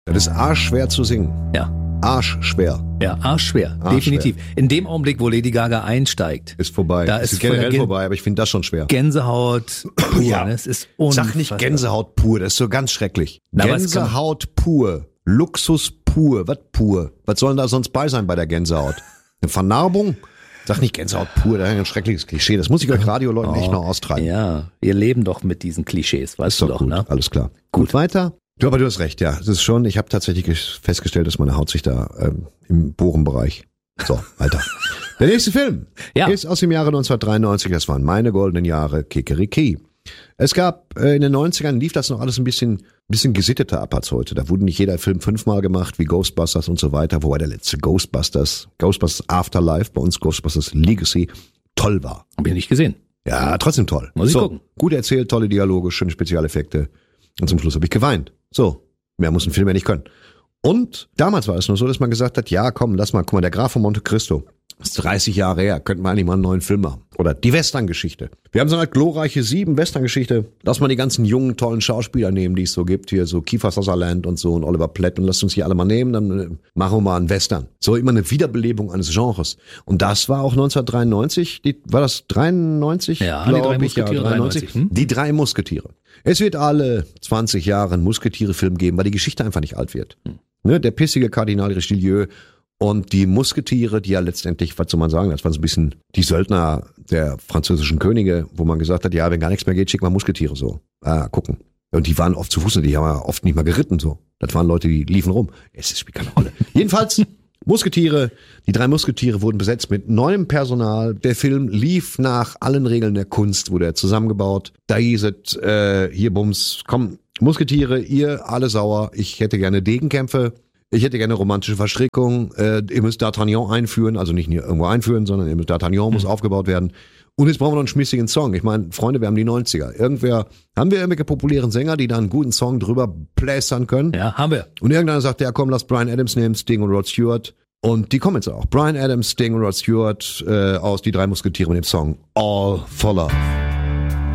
Das ist arschschwer zu singen. Ja. Arschschwer. Ja, arschschwer. Definitiv. In dem Augenblick, wo Lady Gaga einsteigt. Ist vorbei. Da ist ist generell vorbei, aber ich finde das schon schwer. Gänsehaut pur. Ja. Es ist unfassbar. Sag nicht Gänsehaut pur, das ist so ganz schrecklich. Na, Gänsehaut pur. Luxus pur. Was pur? Was soll denn da sonst bei sein bei der Gänsehaut? Eine Vernarbung? Sag nicht Gänsehaut pur, das ist ein schreckliches Klischee. Das muss ich euch Radioleuten echt noch austreiben. Ja, wir leben doch mit diesen Klischees, weißt du doch, gut, ne? Alles klar. Gut, weiter. Du, aber du hast recht, ja. Das ist schon, ich habe tatsächlich festgestellt, dass meine Haut sich da im Bogenbereich. So, Alter. Der nächste Film ist aus dem Jahre 1993, das waren meine goldenen Jahre, Kikeriki. Es gab, in den 90ern lief das noch alles ein bisschen gesitteter ab als heute. Da wurde nicht jeder Film 5-mal gemacht, wie Ghostbusters und so weiter, wobei der letzte Ghostbusters Afterlife, bei uns Ghostbusters Legacy, toll war. Hab ich nicht gesehen. Ja, trotzdem toll. Muss ich gucken. Gut erzählt, tolle Dialoge, schöne Spezialeffekte. Und zum Schluss habe ich geweint. So, mehr muss ein Film ja nicht können. Und damals war es nur so, dass man gesagt hat, ja komm, guck mal, der Graf von Monte Cristo. Das ist 30 Jahre her, könnten wir eigentlich mal einen neuen Film machen. Oder die Western-Geschichte. Wir haben so eine glorreiche 7 Western-Geschichte. Lass mal die ganzen jungen, tollen Schauspieler nehmen, die es so gibt. Hier so Kiefer Sutherland und so und Oliver Platt. Und lasst uns hier alle mal nehmen, dann machen wir mal einen Western. So immer eine Wiederbelebung eines Genres. Und das war auch 1993. War das 93? Ja, die 3 Musketiere 93. Die 3 Musketiere. Es wird alle 20 Jahre einen Musketiere-Film geben, weil die Geschichte einfach nicht alt wird. Ne, der pissige Kardinal Richelieu und die Musketiere, die ja letztendlich, was soll man sagen, das waren so ein bisschen die Söldner der französischen Könige, wo man gesagt hat, ja, wenn gar nichts mehr geht, schick mal Musketiere so. Gucken. Und die waren oft zu Fuß, die haben oft nicht mal geritten so. Das waren Leute, die liefen rum. Es spielt keine Rolle. Jedenfalls Musketiere, die 3 Musketiere wurden besetzt mit neuem Personal. Der Film lief nach allen Regeln der Kunst, wurde er zusammengebaut. Da hieß es, hier Bums, komm, Musketiere, ihr alle sauer, ich hätte gerne Degenkämpfe. Ich hätte gerne romantische Verstrickung. Ihr müsst D'Artagnan einführen, also nicht nur irgendwo einführen, sondern ihr müsst D'Artagnan muss aufgebaut werden. Und jetzt brauchen wir noch einen schmissigen Song. Ich meine, Freunde, wir haben die 90er. Haben wir irgendwelche populären Sänger, die da einen guten Song drüber plästern können? Ja, haben wir. Und irgendeiner sagt, ja komm, lass Bryan Adams nehmen, Sting und Rod Stewart. Und die kommen jetzt auch. Bryan Adams, Sting und Rod Stewart aus Die 3 Musketiere mit dem Song All for Love.